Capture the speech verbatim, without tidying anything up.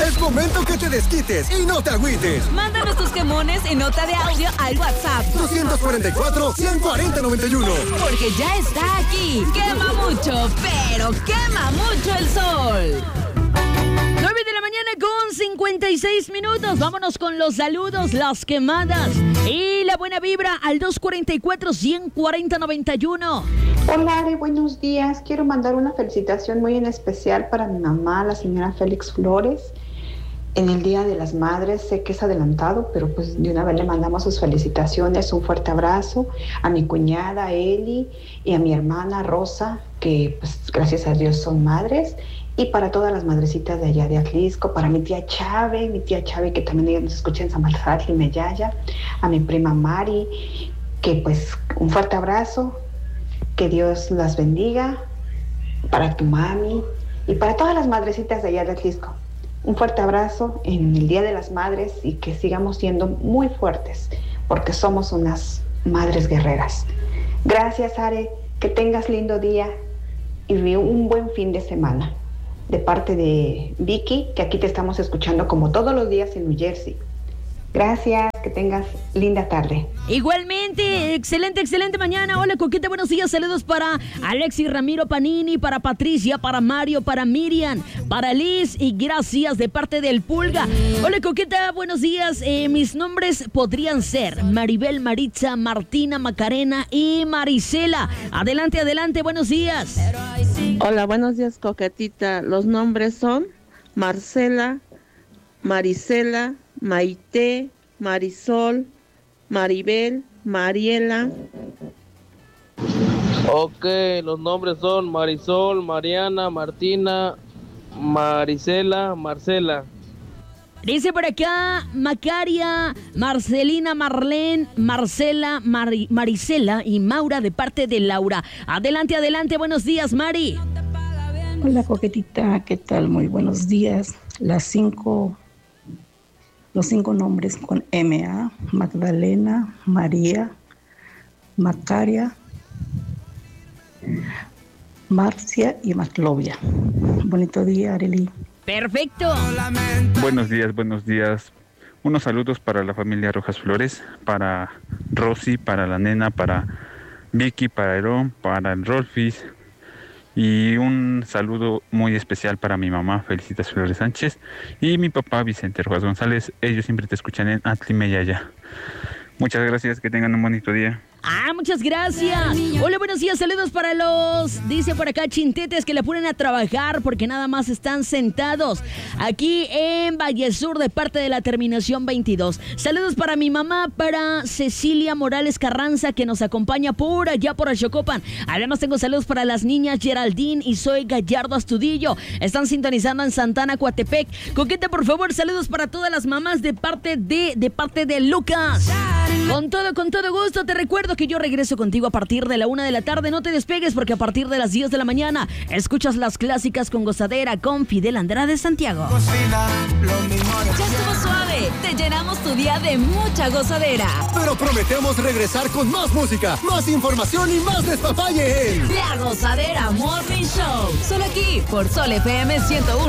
Es momento que te desquites y no te agüites. Mándanos tus quemones en nota de audio al WhatsApp. dos cuatro cuatro, uno cuatro cero, nueve uno. Porque ya está aquí. Quema mucho, pero quema mucho el sol. nueve de la mañana con cincuenta y seis minutos. Vámonos con los saludos, las quemadas y la buena vibra al dos cuatro cuatro, uno cuatro cero, nueve uno. Hola, Are, buenos días. Quiero mandar una felicitación muy en especial para mi mamá, la señora Félix Flores, en el Día de las Madres. Sé que es adelantado, pero pues de una vez le mandamos sus felicitaciones. Un fuerte abrazo a mi cuñada Eli y a mi hermana Rosa, que pues gracias a Dios son madres. Y para todas las madrecitas de allá de Atlisco, para mi tía Chave, mi tía Chave que también ella nos escucha en Samalzatl y Mellaya, a mi prima Mari, que pues un fuerte abrazo, que Dios las bendiga, para tu mami y para todas las madrecitas de allá de Atlisco. Un fuerte abrazo en el Día de las Madres y que sigamos siendo muy fuertes, porque somos unas madres guerreras. Gracias, Are, que tengas lindo día y un buen fin de semana. De parte de Vicky, que aquí te estamos escuchando como todos los días en New Jersey. Gracias, que tengas linda tarde. Igualmente, excelente, excelente mañana. Hola, Coqueta, buenos días. Saludos para Alexis Ramiro Panini, para Patricia, para Mario, para Miriam, para Liz y gracias de parte del Pulga. Hola, Coqueta, buenos días. Eh, mis nombres podrían ser Maribel, Maritza, Martina, Macarena y Marisela. Adelante, adelante, buenos días. Hola, buenos días, Coquetita. Los nombres son Marcela, Marisela, Maite, Marisol, Maribel, Mariela. Ok, los nombres son Marisol, Mariana, Martina, Marisela, Marcela. Dice por acá Macaria, Marcelina, Marlene, Marcela, Mari, Marisela y Maura de parte de Laura. Adelante, adelante, buenos días, Mari. Hola, Coquetita, ¿qué tal? Muy buenos días. Las cinco... Los cinco nombres con M A, Magdalena, María, Macaria, Marcia y Maclovia. Bonito día, Arely. Perfecto. Buenos días, buenos días. Unos saludos para la familia Rojas Flores, para Rosy, para la nena, para Vicky, para Aarón, para el Rolfis. Y un saludo muy especial para mi mamá, Felicitas Flores Sánchez, y mi papá, Vicente Rojas González. Ellos siempre te escuchan en Atli Mellaya. Muchas gracias, que tengan un bonito día. Ah, muchas gracias. Hola, buenos días, saludos para los, dice por acá, chintetes que le ponen a trabajar porque nada más están sentados aquí en Vallesur de parte de la terminación veintidós. Saludos para mi mamá, para Cecilia Morales Carranza que nos acompaña por allá por Xocopan. Además tengo saludos para las niñas Geraldine y Zoe Gallardo Astudillo. Están sintonizando en Santana, Coatepec. Coqueta, por favor, saludos para todas las mamás de parte de, de parte de Lucas. Con todo, con todo gusto, te recuerdo que yo regreso contigo a partir de la una de la tarde. No te despegues porque a partir de las diez de la mañana escuchas las clásicas con Gozadera con Fidel Andrade Santiago. Ya estuvo suave, te llenamos tu día de mucha gozadera. Pero prometemos regresar con más música, más información y más despapalle en La Gozadera Morning Show. Solo aquí por Sol F M ciento uno.